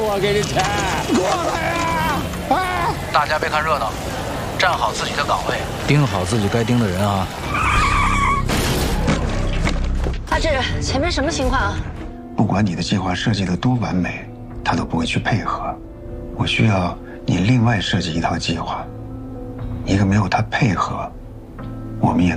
我给你钱，过来呀！啊！ 大家别看热闹，站好自己的岗位，盯好自己该盯的人啊！ 阿志，前面什么情况啊？ 不管你的计划设计的多完美，他都不会去配合。我需要你另外设计一套计划，一个没有他配合，我们也